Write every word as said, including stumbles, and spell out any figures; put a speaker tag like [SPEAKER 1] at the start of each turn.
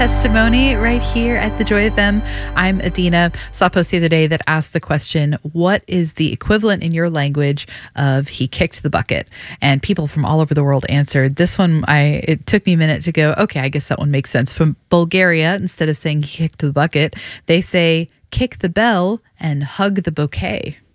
[SPEAKER 1] testimony right here at the Joy F M. I'm Adina. Saw a post the other day that asked the question, what is the equivalent in your language of he kicked the bucket? And people from all over the world answered. This one, I it took me a minute to go, okay, I guess that one makes sense. From Bulgaria, instead of saying he kicked the bucket, they say kick the bell and hug the bouquet.